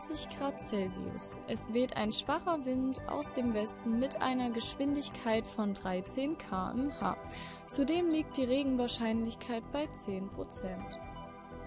20 Grad Celsius. Es weht ein schwacher Wind aus dem Westen mit einer Geschwindigkeit von 13 km/h. Zudem liegt die Regenwahrscheinlichkeit bei 10%.